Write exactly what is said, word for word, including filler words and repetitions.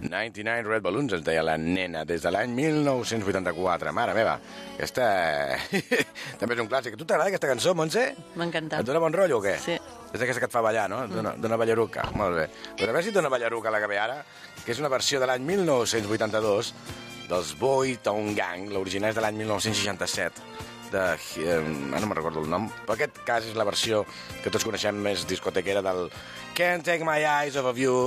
noranta-nou Red Balloons, es deia la nena, des de l'any mil nou-cents vuitanta-quatre. Mare meva, aquesta... també és un clàssic. A tu t'agrada aquesta cançó, Montse? M'ha encantat. Et dona bon rotllo o què? Sí. És aquesta que et fa ballar, no? Dona, dona ballaruca. Molt bé. Però a veure si et dona ballaruca la que ve ara, que és una versió de l'any mil nou-cents vuitanta-dos dels Boy Town Gang. L'original és de l'any mil nou-cents seixanta-set. De, eh, no me'n recordo el nom, però aquest cas és la versió que tots coneixem més discotequera del Can't Take My Eyes Off of You.